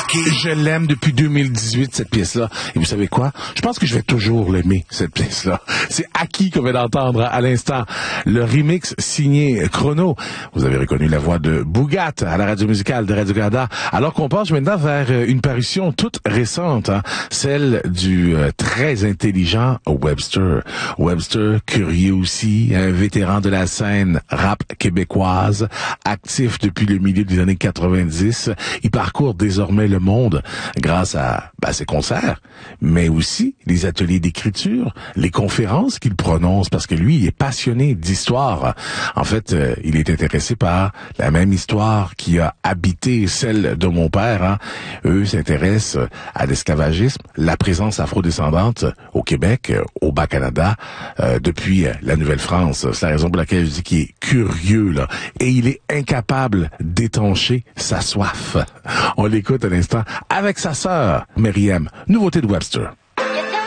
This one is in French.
Je l'aime depuis 2018, cette pièce-là. Et vous savez quoi? Je pense que je vais toujours l'aimer, cette pièce-là. C'est Aki qu'on vient d'entendre à l'instant. Le remix signé Chrono. Vous avez reconnu la voix de Bougat à la radio musicale de Radio-Canada. Alors qu'on passe maintenant vers une parution toute récente, hein, celle du très intelligent Webster. Webster, curieux aussi, un vétéran de la scène rap québécoise, actif depuis le milieu des années 90. Il parcourt désormais le monde grâce à ses concerts, mais aussi les ateliers d'écriture, les conférences qu'il prononce, parce que lui, il est passionné d'histoire. En fait, il est intéressé par la même histoire qui a habité celle de mon père. Hein. Eux s'intéressent à l'esclavagisme, la présence afrodescendante au Québec, au Bas-Canada, depuis la Nouvelle-France. C'est la raison pour laquelle je dis qu'il est curieux, là. Et il est incapable d'étancher sa soif. On l'écoute à l'instant avec sa sœur, Myriam. Nouveauté de Webster.